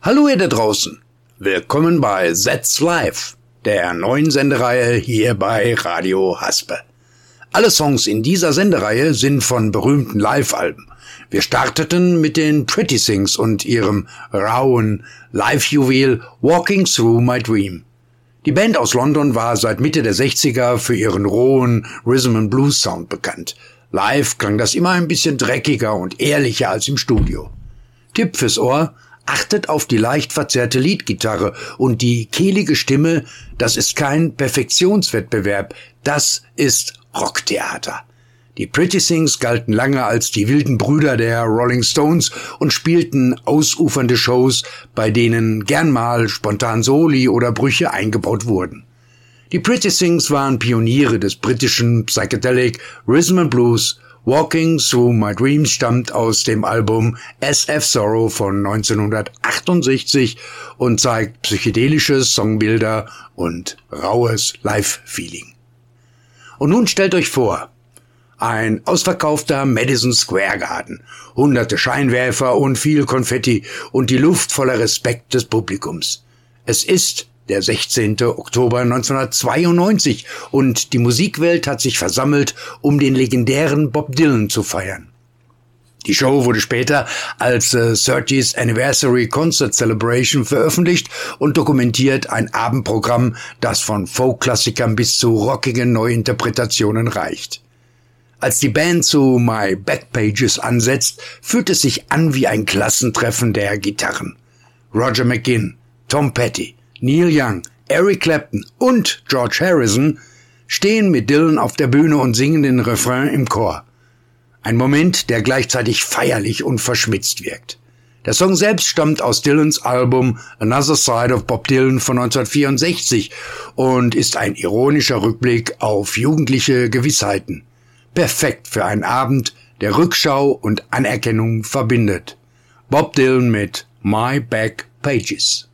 Hallo ihr da draußen, willkommen bei That's Live, der neuen Sendereihe hier bei Radio Haspe. Alle Songs in dieser Sendereihe sind von berühmten Live-Alben. Wir starteten mit den Pretty Things und ihrem rauen Live-Juwel Walking Through My Dream. Die Band aus London war seit Mitte der 60er für ihren rohen Rhythm-and-Blues-Sound bekannt. Live klang das immer ein bisschen dreckiger und ehrlicher als im Studio. Tipp fürs Ohr: Achtet auf die leicht verzerrte Leadgitarre und die kehlige Stimme. Das ist kein Perfektionswettbewerb, das ist Rocktheater. Die Pretty Things galten lange als die wilden Brüder der Rolling Stones und spielten ausufernde Shows, bei denen gern mal spontan Soli oder Brüche eingebaut wurden. Die Pretty Things waren Pioniere des britischen Psychedelic Rhythm and Blues. Walking Through My Dreams stammt aus dem Album SF Sorrow von 1968 und zeigt psychedelische Songbilder und raues Live-Feeling. Und nun stellt euch vor, ein ausverkaufter Madison Square Garden, hunderte Scheinwerfer und viel Konfetti und die Luft voller Respekt des Publikums. Es ist der 16. Oktober 1992 und die Musikwelt hat sich versammelt, um den legendären Bob Dylan zu feiern. Die Show wurde später als 30th Anniversary Concert Celebration veröffentlicht und dokumentiert ein Abendprogramm, das von Folk-Klassikern bis zu rockigen Neuinterpretationen reicht. Als die Band zu My Backpages ansetzt, fühlt es sich an wie ein Klassentreffen der Gitarren. Roger McGuinn, Tom Petty, Neil Young, Eric Clapton und George Harrison stehen mit Dylan auf der Bühne und singen den Refrain im Chor. Ein Moment, der gleichzeitig feierlich und verschmitzt wirkt. Der Song selbst stammt aus Dylans Album Another Side of Bob Dylan von 1964 und ist ein ironischer Rückblick auf jugendliche Gewissheiten. Perfekt für einen Abend, der Rückschau und Anerkennung verbindet. Bob Dylan mit My Back Pages.